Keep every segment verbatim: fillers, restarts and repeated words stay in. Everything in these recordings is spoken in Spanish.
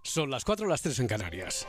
Son las cuatro, las tres en Canarias.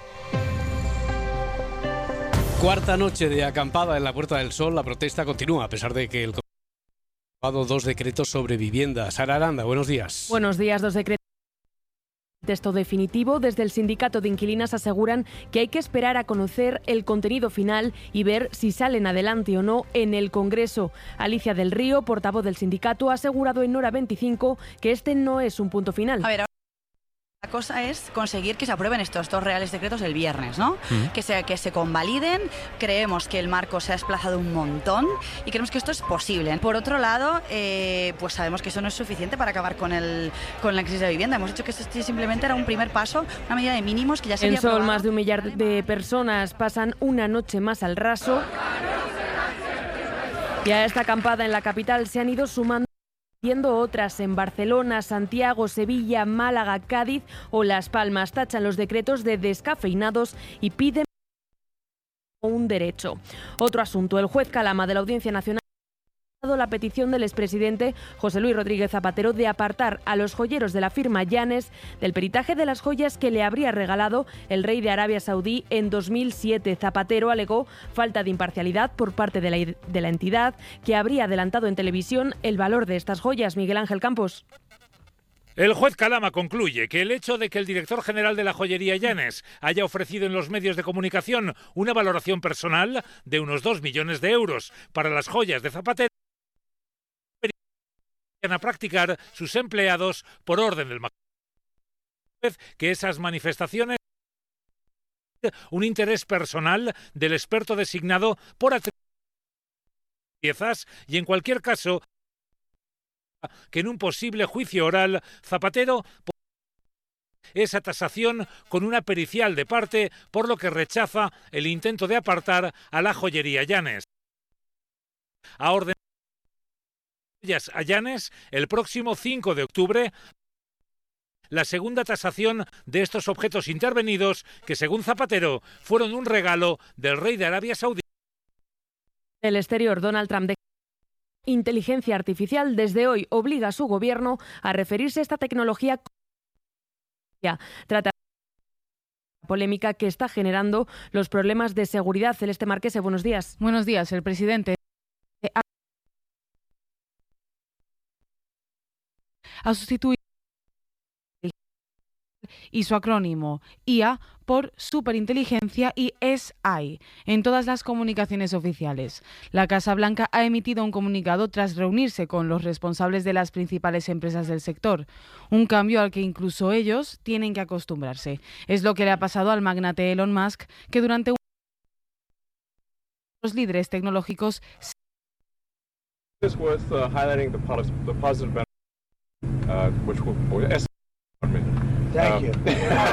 Cuarta noche de acampada en la Puerta del Sol. La protesta continúa a pesar de que el Congreso ha aprobado dos decretos sobre vivienda. Sara Aranda, buenos días. Buenos días, dos decretos. Texto definitivo. Desde el sindicato de inquilinas aseguran que hay que esperar a conocer el contenido final y ver si salen adelante o no en el Congreso. Alicia del Río, portavoz del sindicato, ha asegurado en Hora veinticinco que este no es un punto final. A ver, la cosa es conseguir que se aprueben estos dos reales decretos el viernes, ¿no? Mm. Que se, que se convaliden. Creemos que el marco se ha desplazado un montón y creemos que esto es posible. Por otro lado, eh, pues sabemos que eso no es suficiente para acabar con, el, con la crisis de vivienda. Hemos dicho que esto simplemente era un primer paso, una medida de mínimos que ya se había aprobado. En Sol, más de un millar de personas pasan una noche más al raso. Y a esta acampada en la capital se han ido sumando viendo otras en Barcelona, Santiago, Sevilla, Málaga, Cádiz o Las Palmas. Tachan los decretos de descafeinados y piden un derecho. Otro asunto, el juez Calama de la Audiencia Nacional ha dado la petición del expresidente José Luis Rodríguez Zapatero de apartar a los joyeros de la firma Llanes del peritaje de las joyas que le habría regalado el rey de Arabia Saudí en dos mil siete. Zapatero alegó falta de imparcialidad por parte de la, de la entidad, que habría adelantado en televisión el valor de estas joyas. Miguel Ángel Campos. El juez Calama concluye que el hecho de que el director general de la joyería Llanes haya ofrecido en los medios de comunicación una valoración personal de unos dos millones de euros para las joyas de Zapatero a practicar sus empleados por orden del magistrado, que esas manifestaciones un interés personal del experto designado por piezas y en cualquier caso que en un posible juicio oral Zapatero esa tasación con una pericial de parte, por lo que rechaza el intento de apartar a la joyería Llanes. A orden a Llanes el próximo cinco de octubre la segunda tasación de estos objetos intervenidos que, según Zapatero, fueron un regalo del rey de Arabia Saudí. El exterior, Donald Trump de inteligencia artificial desde hoy obliga a su gobierno a referirse a esta tecnología. Trata de la polémica que está generando los problemas de seguridad. Celeste Marquese, buenos días. Buenos días. El presidente ha sustituido y su acrónimo I A por Superinteligencia y S I en todas las comunicaciones oficiales. La Casa Blanca ha emitido un comunicado tras reunirse con los responsables de las principales empresas del sector, un cambio al que incluso ellos tienen que acostumbrarse. Es lo que le ha pasado al magnate Elon Musk, que durante un los líderes tecnológicos It's worth uh, highlighting the positive, the positive benefits, uh, which will, Thank you.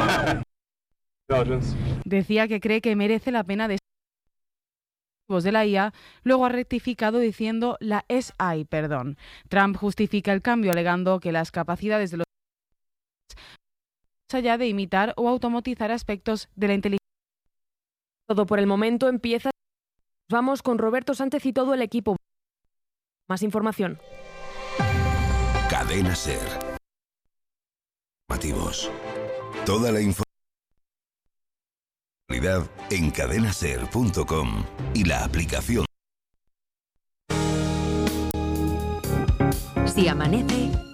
Decía que cree que merece la pena de de la I A, luego ha rectificado diciendo la S I, perdón. Trump justifica el cambio alegando que las capacidades de los más allá de imitar o automatizar aspectos de la inteligencia. Todo por el momento empieza. Vamos con Roberto Sánchez y todo el equipo. Más información. Cadena SER. Toda la información en cadena ser punto com y la aplicación. Si amanece,